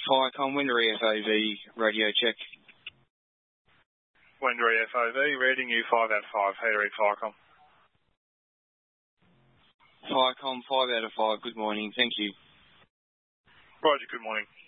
Firecom, Wendouree FOV, radio check. Wendouree FOV, reading you 5 out of 5. How do you read Firecom? Firecom, 5 out of 5, good morning, thank you. Roger, good morning.